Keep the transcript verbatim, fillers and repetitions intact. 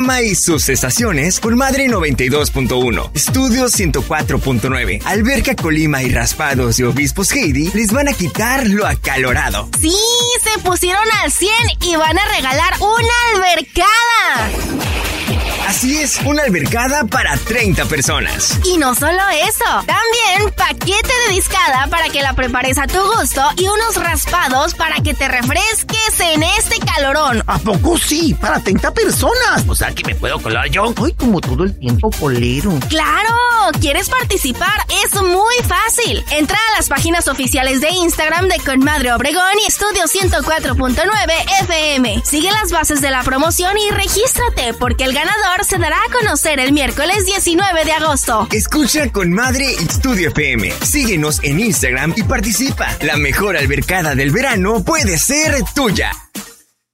Llama y sus estaciones por Madre noventa y dos punto uno, Estudio ciento cuatro punto nueve, Alberca Colima y Raspados de Obispos Heidi les van a quitar lo acalorado. ¡Sí! Se pusieron al cien y van a regalar una albercada. Así es, una albercada para treinta personas. Y no solo eso, también paquete de discada para que la prepares a tu gusto y unos raspados para que te refresques en este calorón. ¿A poco sí? Para treinta personas. O sea que me puedo colar yo. Ay, como todo el tiempo colero. ¡Claro! ¿Quieres participar? Es muy fácil. Entra a las páginas oficiales de Instagram de Conmadre Obregón y Estudio ciento cuatro punto nueve F M. Sigue las bases de la promoción y regístrate, porque el ganador se dará a conocer el miércoles diecinueve de agosto. Escucha Conmadre Estudio F M. Síguenos en Instagram y participa. La mejor albercada del verano puede ser tuya.